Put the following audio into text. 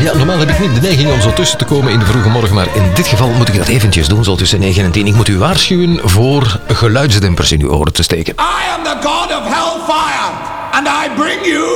Ja, normaal heb ik niet de neiging om zo tussen te komen in de vroege morgen, maar in dit geval moet ik dat eventjes doen, zo tussen 9 en 10. Ik moet u waarschuwen voor geluidsdempers in uw oren te steken. I am the god of hellfire, and I bring you